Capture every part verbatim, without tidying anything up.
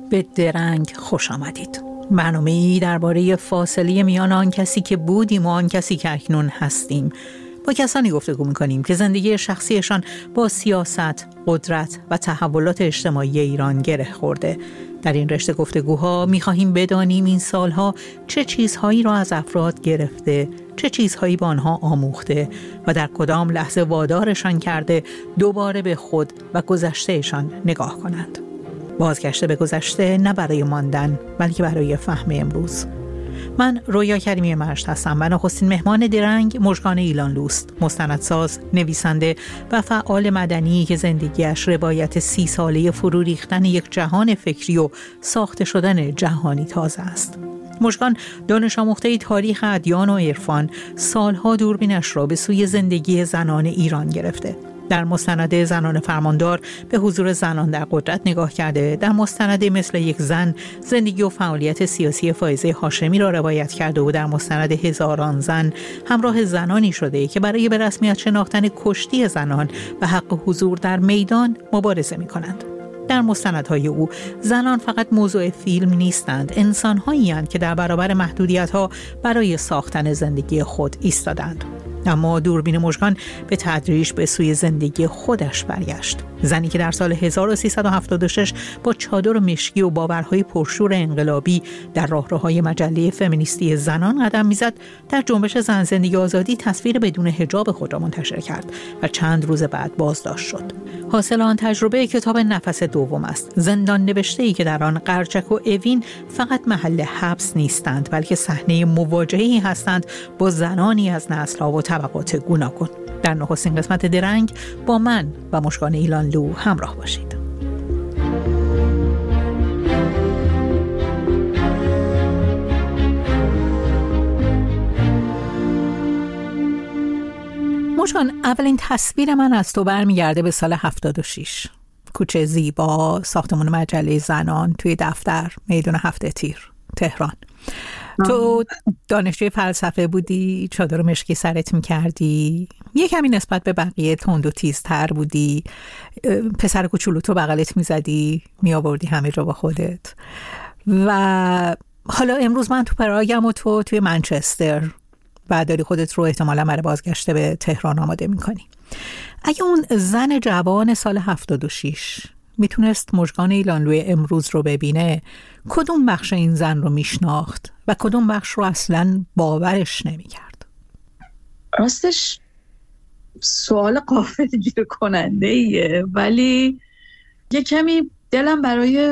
به درنگ خوش آمدید. برنامه‌ای درباره فاصله میان آن کسی که بودیم و آن کسی که اکنون هستیم. با کسانی گفتگو می‌کنیم که زندگی شخصیشان با سیاست، قدرت و تحولات اجتماعی ایران گره خورده. در این رشته گفتگوها می‌خواهیم بدانیم این سالها چه چیزهایی را از افراد گرفته، چه چیزهایی با آنها آموخته و در کدام لحظه وادارشان کرده دوباره به خود و گذشتهشان نگاه کنند. بازگشته به گذشته نه برای ماندن بلکه برای فهم امروز. من رویا کریمی مشت هستم و نخستین مهمان درنگ مژگان ایلانلوست، مستندساز، نویسنده و فعال مدنی که زندگیش روایت سی ساله فرو ریختن یک جهان فکری و ساخته شدن جهانی تازه است. مژگان دانش آموخته تاریخ ادیان و عرفان، سالها دوربینش را به سوی زندگی زنان ایران گرفته. در مستند زنان فرماندار به حضور زنان در قدرت نگاه کرده، در مستند مثل یک زن زندگی و فعالیت سیاسی فائزه هاشمی را روایت کرده و در مستند هزاران زن همراه زنانی شده که برای به رسمیت شناختن کشتی زنان و حق حضور در میدان مبارزه می کنند. در مستندهای او زنان فقط موضوع فیلم نیستند، انسان‌هایی هستند که در برابر محدودیت‌ها برای ساختن زندگی خود ایستادند. اما دوربین مژگان به تدریج به سوی زندگی خودش برگشت. زنی که در سال هزار و سیصد و هفتاد و شش با چادر مشکی و باورهای پرشور انقلابی در راهروهای مجله فمینیستی زنان قدم میزد، در جنبش زن زندگی آزادی تصویر بدون حجاب خود را منتشر کرد و چند روز بعد بازداشت شد. حاصل آن تجربه کتاب نفس دوم است، زندان نوشته‌ای که در آن قرچک و اوین فقط محل حبس نیستند بلکه صحنه مواجهه‌ای هستند با زنانی از نسل‌ها و طبقات گوناگون. در نخستین قسمت درنگ با من و مژگان ایلانلو همراه باشید. مژگان، اولین تصویر من از تو برمیگرده به سال هفتاد و شش. کوچه زیبا، ساختمان مجله زنان توی دفتر میدون هفته تیر، تهران. تو دانشجوی فلسفه بودی، چادر مشکی سرت میکردی، یه کمی نسبت به بقیه تند و تیزتر بودی، پسر کوچولو تو بغلت میزدی، میآوردی همه جا با خودت. و حالا امروز من تو پراگم و تو توی منچستر و داری خودت رو احتمالا برای بازگشته به تهران آماده میکنی. اگه اون زن جوان سال هفتاد و شش میتونست مژگان ایلانلو امروز رو ببینه، کدوم بخش این زن رو میشناخت و کدوم بخش رو اصلاً باورش نمیکرد؟ راستش سوال قافل گیر کننده ایه، ولی یه کمی دلم برای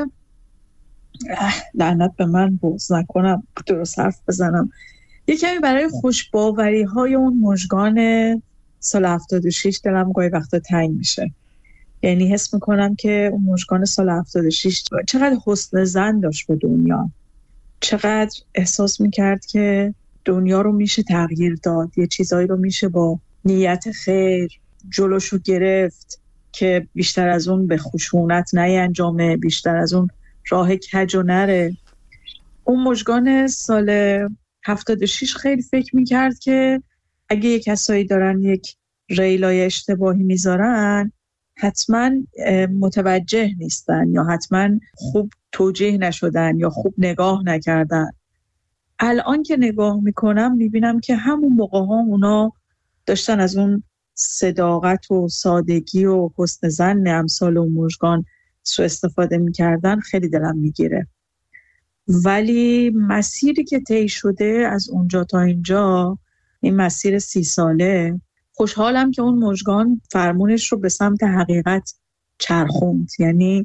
لعنت به من بغض نکنم درست حرف بزنم، یه کمی برای خوشباوری های اون مژگان سال هفتاد و شش دلم گاهی وقتا تنگ میشه. یعنی حس میکنم که اون مژگان سال هفتاد و شش چقدر حسن ظن داشت به دنیا، چقدر احساس میکرد که دنیا رو میشه تغییر داد، یه چیزایی رو میشه با نیت خیر جلوشو گرفت که بیشتر از اون به خشونت نینجامه، بیشتر از اون راه کج و نره. اون مژگان سال هفتاد و شش خیلی فکر میکرد که اگه یک کسایی دارن یک ریلای اشتباهی میذارن حتما متوجه نیستن یا حتما خوب توجیه نشدن یا خوب نگاه نکردن. الان که نگاه میکنم میبینم که همون موقع ها اونا داشتن از اون صداقت و سادگی و حسن ظن امثال و مژگان سوء استفاده میکردن. خیلی دلم میگیره. ولی مسیری که طی شده از اونجا تا اینجا، این مسیر سی ساله، خوشحالم که اون مژگان فرمونش رو به سمت حقیقت چرخوند. یعنی